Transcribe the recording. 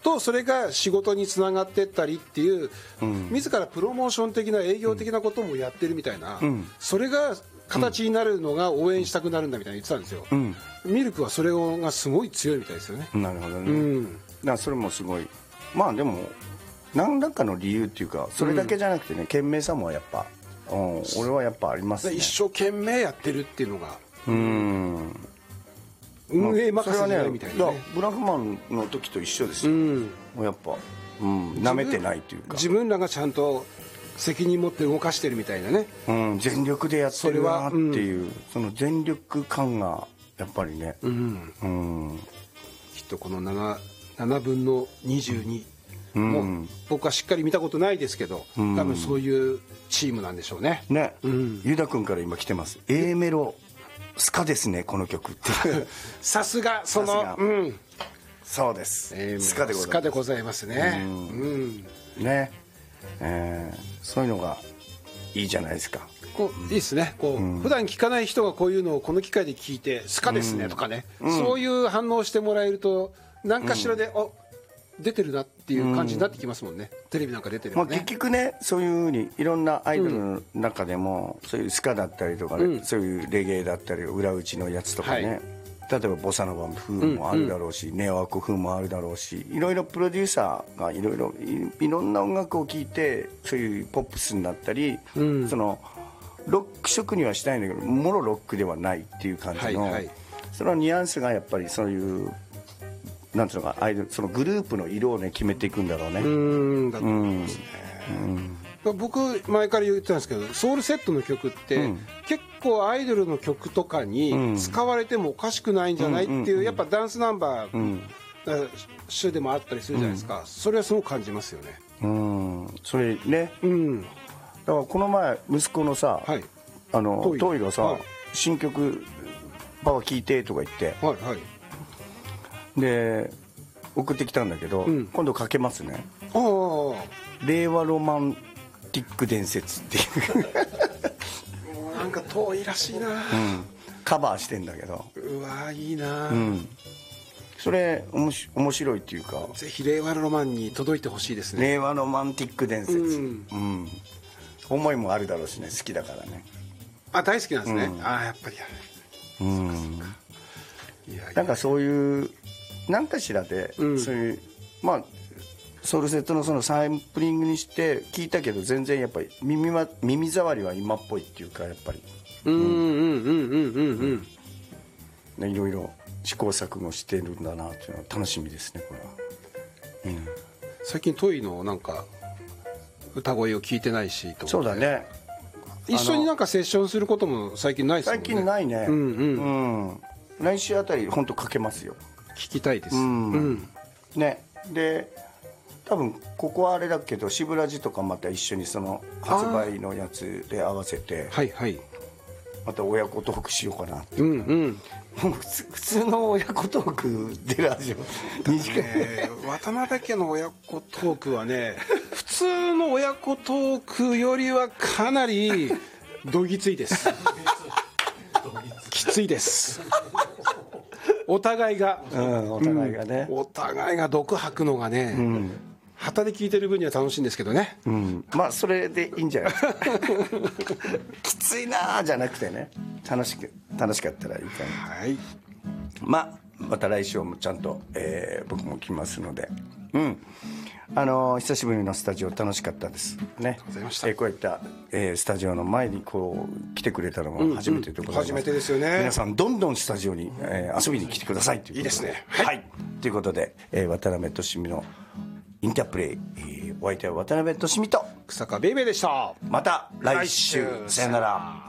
とそれが仕事につながってったりっていう、自らプロモーション的な営業的なこともやってるみたいな、それが形になるのが応援したくなるんだみたいな言ってたんですよ、ミルクはそれがすごい強いみたいですよね。 なるほどね、だからそれもすごい、まあでも何らかの理由っていうかそれだけじゃなくてね、懸命さもやっぱ、俺はやっぱありますね。 一生懸命やってるっていうのが運営任せじゃないみたいなね。 ブラフマンの時と一緒ですよ、もうやっぱなめてないというか、 自分らがちゃんと責任持って動かしてるみたいなね、 全力でやってるなっていう、その全力感がやっぱりね、 きっとこの 7分の22もう僕はしっかり見たことないですけど、多分そういうチームなんでしょうね。 ユダ君から今来てます。 A メロスカですねこの曲ってさすがそのそうです、 スカでございますね。 ね、そういうのがいいじゃないですか。 いいですね。普段聞かない人がこういうのをこの機会で聞いてスカですねとかね、そういう反応してもらえると何かしらで、出てるなっていう感じになってきますもんね、テレビなんか出てるもんね。 結局ね、そういうふうにいろんなアイドルの中でも、そういうスカだったりとかね、そういうレゲエだったり裏打ちのやつとかね、例えばボサノバ風もあるだろうし、ネオアコ風もあるだろうし、いろいろプロデューサーがいろんな音楽を聴いて、そういうポップスになったり、そのロック色にはしたいんだけどもろロックではないっていう感じの、そのニュアンスがやっぱりそういうなんていうのか、そのグループの色をね決めていくんだろうね。 だと思いますね。僕前から言ってたんですけど、ソウルセットの曲って、結構アイドルの曲とかに使われてもおかしくないんじゃないっていう、やっぱダンスナンバー主でもあったりするじゃないですか、それはすごく感じますよね。 それね、だからこの前息子のさ、トイがさ、新曲「パパ聴いて」とか言って、で送ってきたんだけど、今度かけますね。令和ロマンティック伝説っていうなんか遠いらしいな、 カバーしてんだけど、 うわいいな、 それ面白いっていうか、 ぜひ令和ロマンに届いてほしいですね。 令和ロマンティック伝説、思いもあるだろうしね、好きだからね。 大好きなんですね。やっぱりなんかそういう何かしらで、そういうまあソウルセットのそのサンプリングにして聞いたけど、全然やっぱり耳障りは今っぽいっていうか、やっぱりいろいろ試行錯誤してるんだなっていうのは楽しみですね、これは。 最近トイのなんか歌声を聞いてないしと。 そうだね、 一緒になんかセッションすることも最近ないですもんね。 最近ないね。来週あたり本当かけますよ。 聞きたいです。 ね、で多分ここはあれだけど、シブラジとかまた一緒にその発売のやつで合わせて、また親子トークしようかなって。普通の親子トークでラジオ短い、 渡辺家の親子トークはね、普通の親子トークよりはかなりどぎついですきついです。お互いがね、お互いが毒吐くのがね、旗で聞いてる分には楽しいんですけどね。 まあそれでいいんじゃないですかきついなじゃなくてね、楽しかったらいいかな。また来週もちゃんと、僕も来ますので、久しぶりのスタジオ楽しかったですね。こういった、スタジオの前にこう来てくれたのが初めてでございます。 初めてですよね。 皆さんどんどんスタジオに、遊びに来てくださいということで。 いいですね。 ということで、渡辺俊美のインタープレイ、お相手は渡辺俊美と草加ベイベーでした。 また来週、さよなら。